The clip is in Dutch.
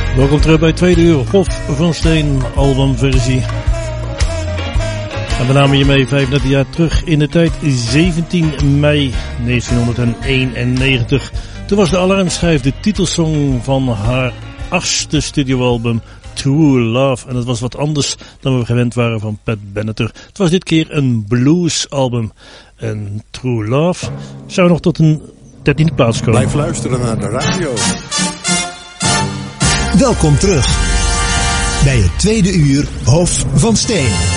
Welkom terug bij het tweede uur Hof van Steen albumversie. En we namen je mee 35 jaar terug in de tijd, 17 mei 1991. Toen was de Alarmschijf de titelsong van haar 8e studioalbum True Love. En dat was wat anders dan we gewend waren van Pat Benatar. Het was dit keer een bluesalbum. En True Love zou nog tot een 13e plaats komen. Blijf luisteren naar de radio. Welkom terug bij het tweede uur Hof van Steen.